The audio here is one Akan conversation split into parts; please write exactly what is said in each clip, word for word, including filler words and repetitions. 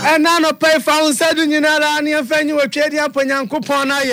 And now no pay found said in Yanara Fanny were trading up on Yankupon.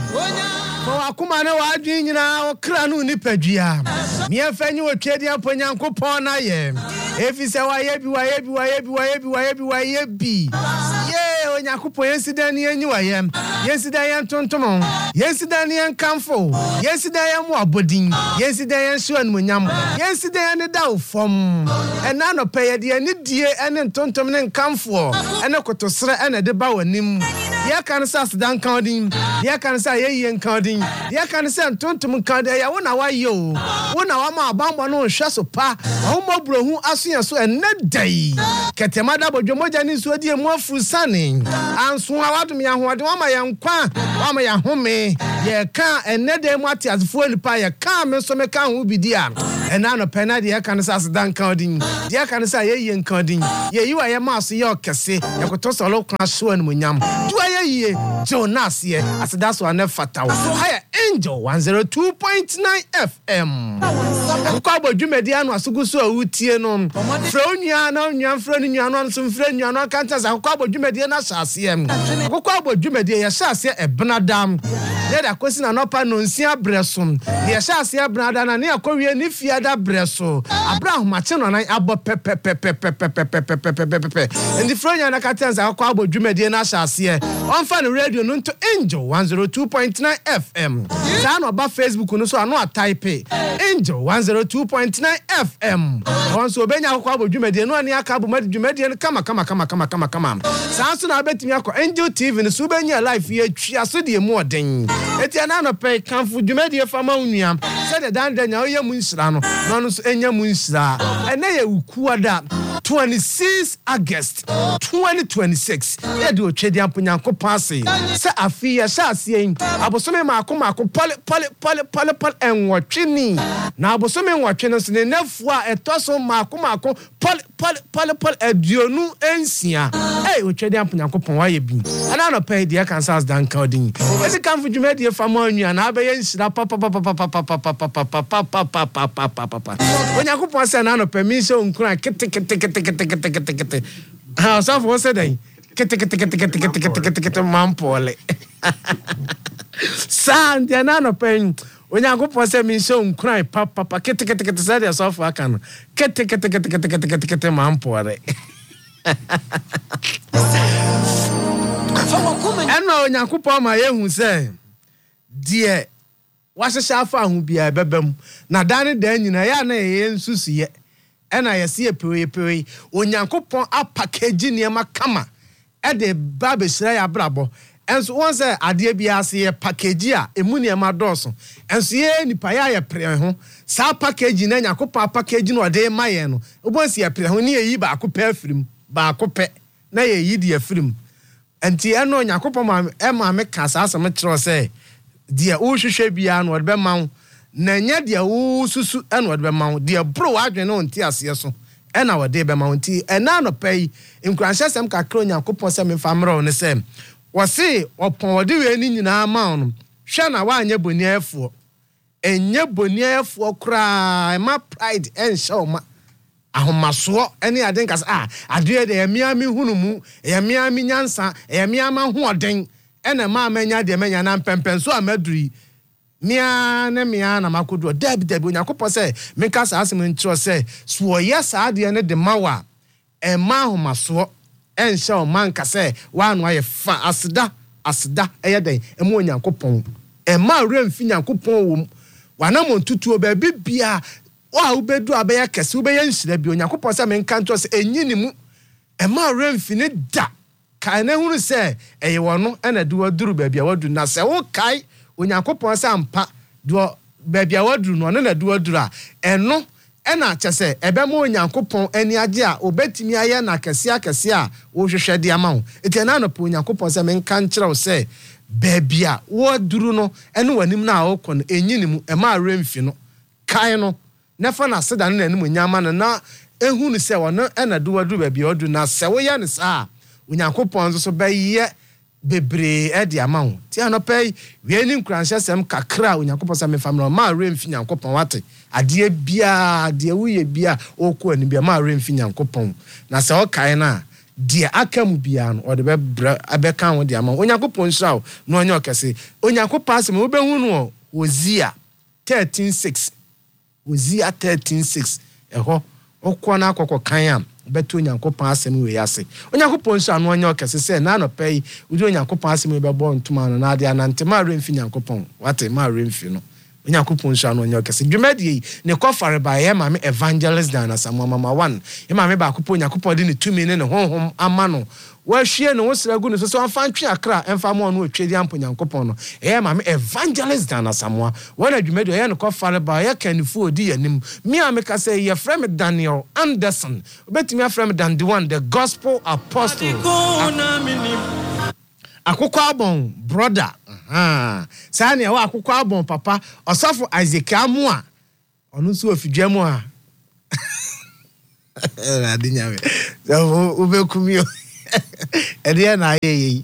For Akumana Wadin now, Cranu Nipegia. Near Fanny were trading up on Yankupon. I am. If he said, why, why, why, why, why, why, why, be. Yeah, when Yakupo, yesterday, you I am. Yesterday, I am Tontomon. Yesterday, I am Camfo. Yesterday, I am Wabodin. Yesterday, I am Swan Munyam. Yesterday, I am Dow from. And now no pay the any dear and then Tontom and Camfo. And a Cotosra and a debaw nim. Ya can say down counting. Ya can say ye and counting. Ya can say Tontom County. I wonder why you. One hour, my bamba no shasopa. Homo bro who ask you so and net day. Catamada, but your mother is ready and more for sunning. And so I want me and what my young quan, my young home, ye can't and net them what as full pie, come and some account will be dear. And now no penna, the can say down counting. The can say ye and counting. Ye, you are a mouse, your cassette, you could toss a low class swan when yam. Do I ye, Jonas ye, as that's one of fatal. Higher Angel one oh two point nine F M. Cabo Jumediano, Suguso, Utiano, Froniano, Yan Froniano, some Freniano, Cantas, and Cabo Jumediana Sassiem. Cabo Jumedia Sassia, a Benadam. Let a question an upper Nuncia Bresson. The Sassia Bradan and near Korean if you had a Bresso. A brown machine on Abo Pepe Pepe Pepe Pepe Pepe Pepe. And the Froniana Catans are Cabo Jumediana Sassia. On fan radio known to Angel one oh two point nine F M. Down about Facebook, so I know a type Angel one oh two point nine F M. Once Obenya Kwabo Jumedi, no near Cabo Jumedi, and come, come, come, come, come, come, come. Samson, I bet me Angel T V in the Subenia life here, Chiasudi more ding. Etiana pay come for Jumedi from Uniam. Said the Dan Daniel Yamunsano, Nonus Enya Munsra, and they Ukuada. twenty-sixth August twenty twenty-six. Yeah, do Chedi Ampunyanko Passy. Say a fear, Sassy, Abosome Makumako, Poli, Poli, Poli, Poli, Poli, and watching. Now, Bosome watching us in the Nefwa, a tosso Makumako, Poli, Poli, Poli, Poli, a Dionu, Ensia. Hey, Chedi Ampunyanko Pon, and I don't pay the Arkansas down coding. As it comes for Jumedia Famoni and Abayans, papa, papa, papa, papa, papa, papa, papa, papa, papa, papa. When you go pass an anno permission, cry, how some was a day? Mampole. San, the anano pen. When you go pass a mission, cry, papa, papa, get get get said yourself. I can get get get get get get get get mampole. And now, when you go pass my young who say, dear, what's a shafa who be a bebem? Na Danny Den, you know, ya na yen susi. And I see a puri puri. When Yankupon a packaging near my kama at the baby say a brabo. And so once I dear be a see a packagia, a munia my dorson. And see any paya prayer home. Sa packaging and Yakupa packaging or day my eno. Once ye prayer near ye ba coupe film, ba coupe, nay ye dear film. And Tiano Yakupa Emma make us as a metro say, dear Ushu Shabian or Bemount. Nanya dia wo susu enwod be mawo dia bro adwen no nti ase so ena wode be mawo nti ena no pay nkranhye sem kakro Nyankopon sem famro ne sem wo se opon wode we ni nyina ma no hwe na wa anya boniafo enye boniafo kra ma pride en show ma ahomaso ene aden kas ah ade de emia mi hunu mu emia mi nyansa emia ma hoden ena ma manya de manya na pempen so amaduri Mia ne mia na makodo deb deb Onyankopon say menka sa asem ntro say so yes ade ne de mawa e ma homaso en sha man ka say wa no aye fa aseda aseda eye den e mo Onyankopon e ma remfi Nyankopon wo wa na mo tutuo ba bibia wa ubedu abeya kese ubeya nsira bi Onyankopon say menka ntro say enyini mu e ma remfi ne da kai na hunu say eye wono ena de waduru ba bia wadu na say wo kai Onyankopon sa mpa do babia waduru no na do waduru a eno ena kyese ebema Onyankopon ani age a obetimi aye na kase akase a wo hwehwede ama ho eti na no po Onyankopon sa menka nkyerɛw se babia waduru no ene wanim na awokɔ no enyini mu e ma remfi no kai no nefa na seda no na anim nyama no na ehunu se wono ena do waduru babia waduru na se wo ye ne sa Onyankopon so bɛyɛ bebre e di amawo ti anopai we ni nkranhye sem kakra Onyankopon sa me family ma remfi Nyankopon wate ade bia ade wuye bia okọ ani bia ma remfi Nyankopon na se o kai na dia akamu bia no ode be abeka ho dia ma Onyankopon hira no onye okese Onyankopon asem wo be hu no Hosea thirteen six Hosea thirteen six eho okwo na akoko kan am beto Onyankopon asem we yase Onyankopon hira no onye okese se na no pay udi Onyankopon asem we be bo ntuma no na dia na ntema remfi Onyankopon wate ma remfi no Onyankopon hira no onye okese dwumadi ne kofare ba ye ma me evangelist dan asamo mama one ye ma me ba akopon Onyankopon de ne tumi ne ne honhom ama no wa hwie no wosragu no so so amfa ntwe akra emfa mo no otwedi ampo Onyankopon no ye ma me evangelist dan asamo wona dwumadi ye ne kofare ba ye kanifo odi yanim me a me ka say ye frame Daniel Anderson obetimi aframe Dan the one the gospel apostle akoko abon brother ah sani e wa akoko abon papa osofo Isaac Amua onu so ofidwam a adinya me so ubekumi ede na aye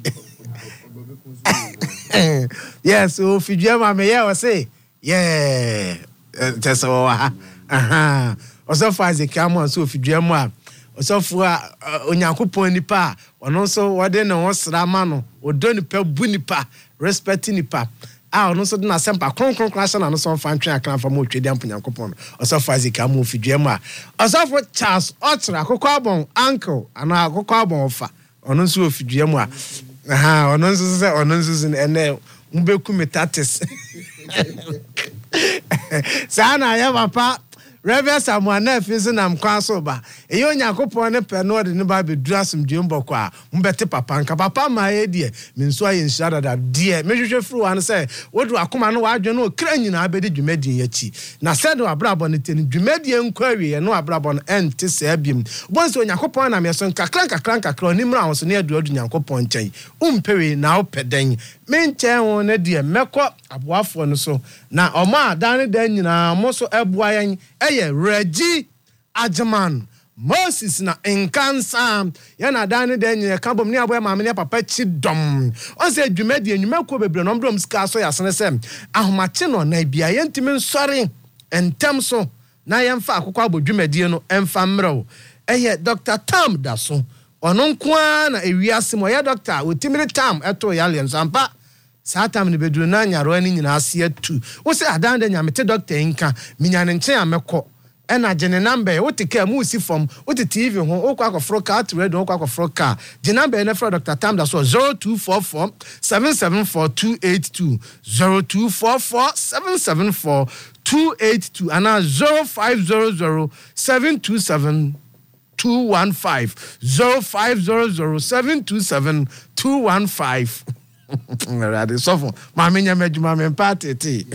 yes ofidwam a me ye o say yeah teso wa aha osofo Isaac Amua so ofidwam a osofo a Onyankopon nipa ono so wode ne ho sra ma no odo nipa bu nipa respect nipa ah ono so na sempa kronkron krasha na no so fa ntwe akran fa mo twedi ampo Onyankopon osofo Isaac Amua ofidwam a osofo Charles Otra akoko abon uncle ana akoko abon ofa ono so ofidwam a aha ono so se ono so ene mbeku metates sana ya papa Reverend Samuel na fizi na mkwaso ba eyo Onyankopon ne pe no de ne ba be durasum dwembo kwa mbete papa nka papa ma ye die minso aye nshada da die mehwehwe fru an say wodu akoma no wadwe no kra nyina abedi dwumadi yachi na said wa brabo ne teni dwumadi enkwawie ye no abrabo no ente se abim bonso Onyankopon na me so nka kranka kranka kra nimra awso ne adu adu Onyankopon nchen umpewe na opeden menchen ho ne die mekọ aboafo no so na oma adan dan nyina mo so ebua yen eye Reggie Ajaman Moses na enkansa yana dan dan nyina kabom ne aboy maame ne papa chi dom on se dwumadi enwumako bebre no ndom ska so yasene sem ahomache no na bia yentimi nsori entem so na yemfa akokọ abodwumadi no emfa mrew eye Doctor Tam Daso ono nkoa na ewiase mo ye doctor otimiri Tam eto yale nsampa Satam ni bedru na nyaro ani nyina ase atu wo se adan da nyamete doctor nka minya ne nchen amekọ ena gene number wo te ka mu si form wo te T V ho wo kwa akofro ka at radio wo kwa akofro ka gene number na for Doctor Tam Daso zero two four four seven seven four two eight two zero two four four seven seven four two eight two ana zero five zero zero seven two seven two one five zero five zero zero seven two seven two one five Radi sofo mama nya medjuma me patete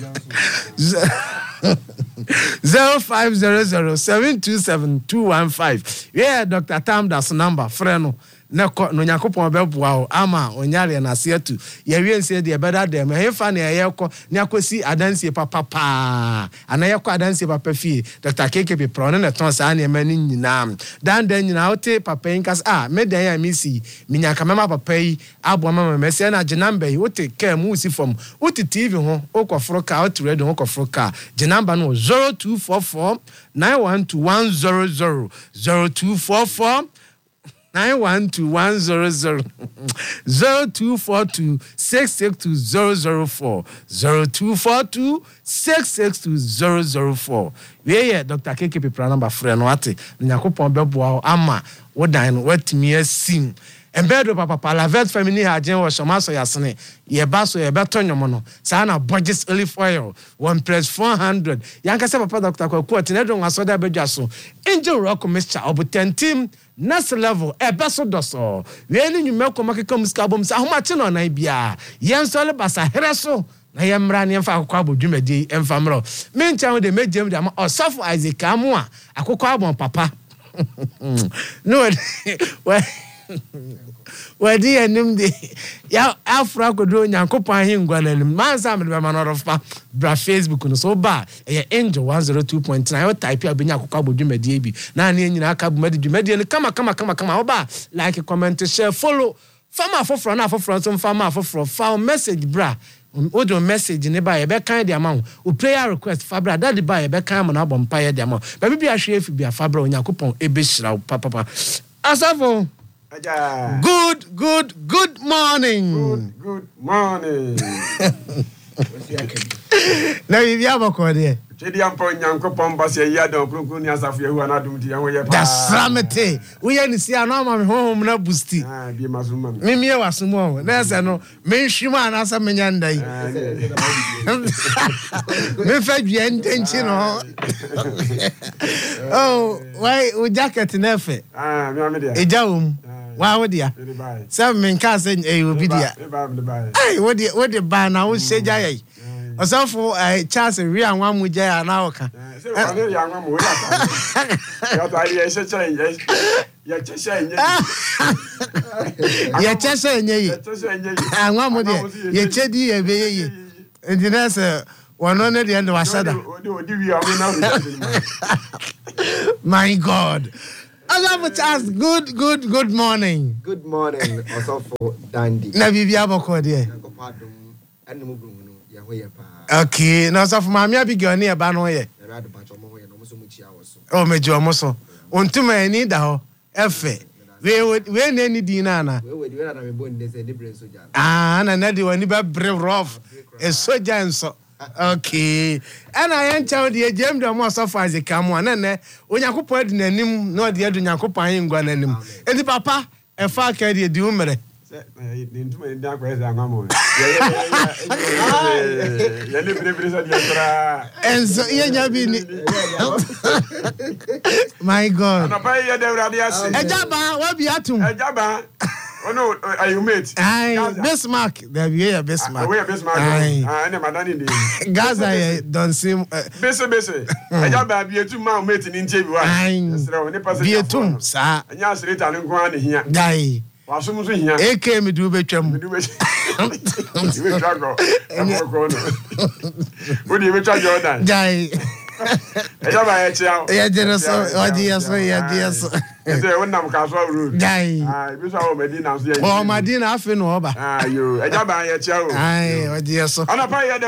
zero five zero zero seven two seven two one five yeah Doctor Tam Daso number freno na no Onyankopon beboa o ama onyare na se atu ye wie nse de beda dem he fa na ye kọ ne akosi adansie papa pa ana ye kọ adansie papa fi Doctor K K P pro ne ton sa na mani nyina dan dan nyina ote papa inkas ah me dan ya misi minya kamema papa yi abo mama me se na ginamba yi ote ka mu si fom ote T V ho okofro ka ote radio okofro ka ginamba no zero two four four nine one two one zero zero zero two four four nine one two one zero zero zero two four two six six two zero zero four zero two four two six six two zero zero four. We yeah Doctor K K P plan number friend wate Onyankopon beboa ama wodan no watimi asim embedo papa la vet family hajen wo shomaso yasene ye baso ye beto nyomo no sa na budget olive oil one plus four hundred yanka se papa Doctor Kwaku atenedo ngasoda bedwa so angel rock mixture obutentim next level e beso doso we ni nyumeko makeka muska bom sa homache no na bia yen sole basa hereso na ye mra ne mfa akokọ abodwumadi emfa mro me ncha wo de mejem de ama osofo Isaac Amua akokọ abon papa no we wadi enim de ya afra kodo Onyankopon ahengwa nanim mansa me be manorofa bra Facebook no so ba e angel one oh two point nine o type abenya akokọ abodwumadi bi na na nyina aka bomadi dwumadi ne kama kama kama kama oba like comment share follow fama afofro na afofro so fama afofro fa message bra o do message ne ba e be kan de amount o prayer request fa bra that ba e be kan mo na bompa ye de amount ba bibia hwe efi bia fa bra Onyankopon ebe hyira papa papa asafo Good, good, good morning. Good, good morning. Now you have a code. Chediam point Yanko Pompas, Yado, Brunkunia Safia, who are not doing the That's Ramete. We ain't see an arm home, no boosty. Ah, be Mazuma. Mimi was more. There's a no. Me Shima as a Menyanda. Me fed you intention. Oh, why would jacket in effort? Ah, a jam. Why would you? Some men can't say a will be there. Hey, what the what the ban? I would say, Jay. Also for a chance of real one with Jay and Alka. You're just saying, and one with your cheddy a baby. And the answer one on the end of Asada. My God. I love it as good, good, good morning. Good morning, also for Dandy. Nabi Biaboko, dear. Okay, now so for Mamma Bigoni about no ye. Oh, Major Mosso. On to my need how F. We would win any dinana. Ah, and another one, brave rough, a soldier and so. Okay, and I enter the gem the most of as a come one, and when you put in a name, not the other Yakupa in Guanem. And the papa, a far carry a dumere. And so, yeah, my God, a jabba, what be at him? A jabba. Oh no, are you mate? Aye, Bismarck. There be a Bismarck. Where Bismarck? Aye, I never done it. Gaza don't seem. Bese bese. I just be a two man mate in interview. Aye, be a two, sir. And you straight and go on here. Aye. Was some here. A came do be chum. Do be. You will track. What do you track your dad? Aye. Yeah, just oh dear, so yeah, dear. Is there one number castle room? Aye. Ah, you saw Medina. Oh, Medina, I feel no. Ah, you. I just buy a chow. Aye, oh dear, so.